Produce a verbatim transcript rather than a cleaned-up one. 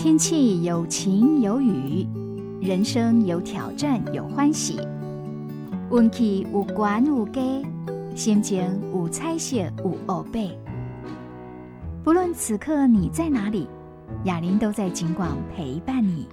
天气有晴有雨，人生有挑战有欢喜。运气有悬有低，心情有彩色有黑白。不论此刻你在哪里，雅琳都在景广陪伴你。